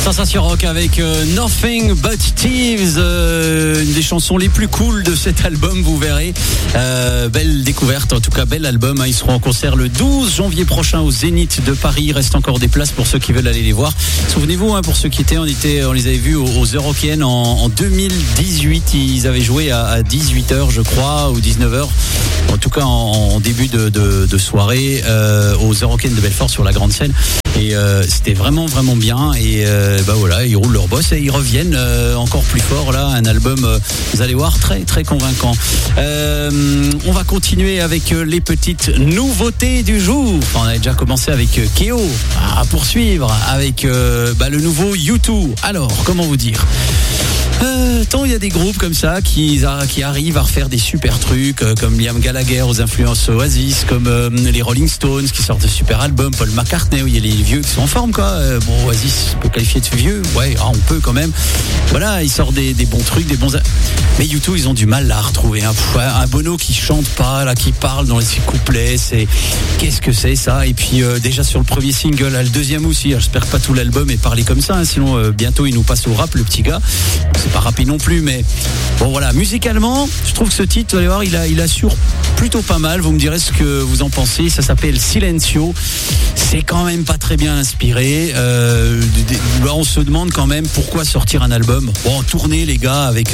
Sensation rock avec Nothing But Thieves, une des chansons les plus cool de cet album, vous verrez. Belle découverte, en tout cas bel album. Ils seront en concert le 12 janvier prochain au Zénith de Paris. Il reste encore des places pour ceux qui veulent aller les voir. Souvenez-vous, pour ceux qui étaient, on les avait vus aux Eurokéennes en 2018. Ils avaient joué à 18h, je crois, ou 19h. En tout cas, en début de soirée, aux Eurokéennes de Belfort sur la grande scène. Et c'était vraiment bien. Et voilà, ils roulent leur boss et ils reviennent encore plus fort là. Un album, vous allez voir, très très convaincant. On va continuer avec les petites nouveautés du jour. On avait déjà commencé avec Keo, à poursuivre avec le nouveau U2. Alors, comment vous dire? Tant il y a des groupes comme ça qui arrivent à refaire des super trucs, comme Liam Gallagher aux influences Oasis, comme les Rolling Stones qui sortent de super albums, Paul McCartney, où il y a les vieux qui sont en forme, quoi. Oasis, on peut qualifier de vieux, ouais, on peut quand même. Voilà, ils sortent des bons trucs, des bons. Mais U2, ils ont du mal là, à retrouver un Bono qui chante pas, là, qui parle dans les couplets. Qu'est-ce que c'est ça? Et puis déjà sur le premier single, là, le deuxième aussi. J'espère que pas tout l'album est parlé comme ça, sinon bientôt il nous passe au rap, le petit gars. C'est pas rapide non plus, mais bon voilà, musicalement je trouve que ce titre, vous allez voir, il assure plutôt pas mal. Vous me direz ce que vous en pensez. Ça s'appelle Silencio. C'est quand même pas très bien inspiré. Là on se demande quand même pourquoi sortir un album. Bon, tournez les gars avec